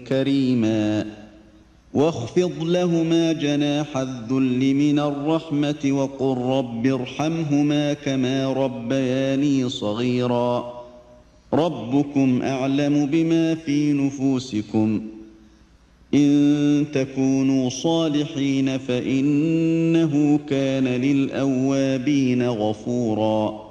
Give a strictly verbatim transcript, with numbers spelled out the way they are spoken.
كريما واخفض لهما جناح الذل من الرحمة وقل رب ارحمهما كما ربياني صغيرا ربكم أعلم بما في نفوسكم إن تكونوا صالحين فإنه كان للأوابين غفورا